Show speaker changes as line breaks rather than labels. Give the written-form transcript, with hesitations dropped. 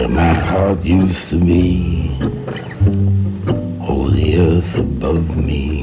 where my heart used to be. Oh, the earth above me.